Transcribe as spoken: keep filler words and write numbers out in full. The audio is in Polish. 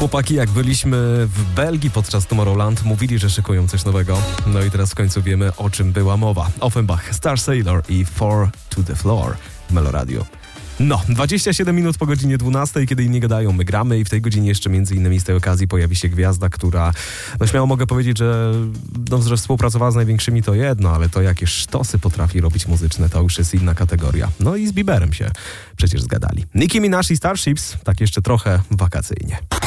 Chłopaki, jak byliśmy w Belgii podczas Tomorrowland, mówili, że szykują coś nowego. No i teraz w końcu wiemy, o czym była mowa. Offenbach, Star Sailor i Four to the Floor w Meloradio. No, dwadzieścia siedem minut po godzinie dwunastej, kiedy inni gadają, my gramy i w tej godzinie jeszcze między innymi z tej okazji pojawi się gwiazda, która, no śmiało mogę powiedzieć, że, no, że współpracowała z największymi to jedno, ale to jakie sztosy potrafi robić muzyczne, to już jest inna kategoria. No i z Bieberem się przecież zgadali. Nicki Minaj i Starships, tak jeszcze trochę wakacyjnie.